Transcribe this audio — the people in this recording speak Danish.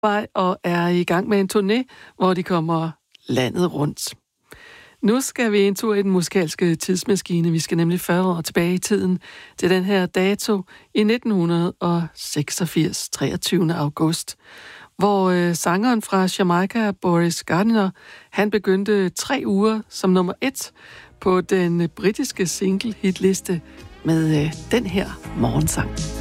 vej og er i gang med en turné, hvor de kommer landet rundt. Nu skal vi en tur i den musikalske tidsmaskine. Vi skal nemlig 40 år tilbage i tiden til den her dato i 1986, 23. august, hvor sangeren fra Jamaica, Boris Gardiner, han begyndte 3 uger som nummer 1 på den britiske single-hitliste med den her morgensang.